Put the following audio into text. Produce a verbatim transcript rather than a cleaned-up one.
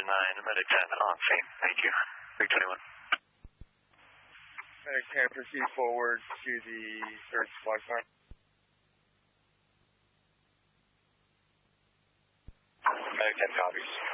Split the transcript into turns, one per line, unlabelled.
nine, Medic ten on scene. Thank you. three twenty-one.
Medic ten, proceed forward to the third squad car.
Medic ten copies.